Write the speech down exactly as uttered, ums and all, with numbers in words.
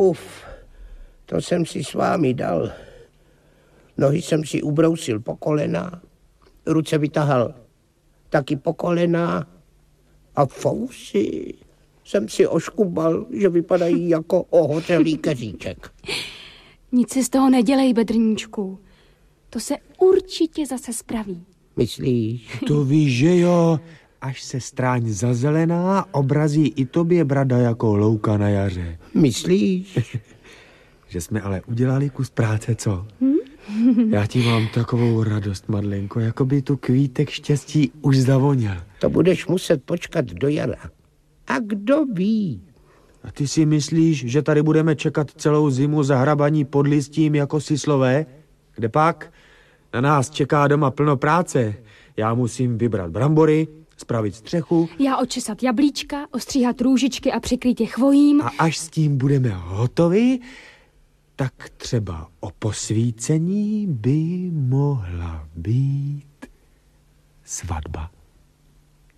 Uf, to jsem si s vámi dal. Nohy jsem si ubrousil po kolena, ruce vytahal taky po kolena a fousy jsem si oškubal, že vypadají jako ohořelý keříček. Nic si z toho nedělej, Bedrníčku. To se určitě zase spraví. Myslíš? To víš, že jo, až se stráň zazelená, obrazí i tobě brada jako louka na jaře. Myslíš? Že jsme ale udělali kus práce, co? Hm? Já ti mám takovou radost, Madlenko, jako by tu kvítek štěstí už zavoněl. To budeš muset počkat do jara. A kdo ví? A ty si myslíš, že tady budeme čekat celou zimu zahrabaní pod listím jako sislové? Kde pak? Na nás čeká doma plno práce. Já musím vybrat brambory, spravit střechu. Já očesat jablíčka, ostříhat růžičky a přikryt je chvojím. A až s tím budeme hotovi, tak třeba o posvícení by mohla být svatba.